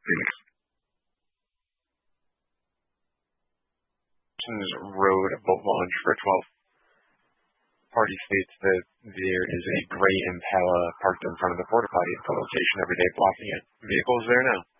Road boat launch for 12 party states that there is a gray Impala parked in front of the porta potty at the location every day blocking it. Vehicles there now.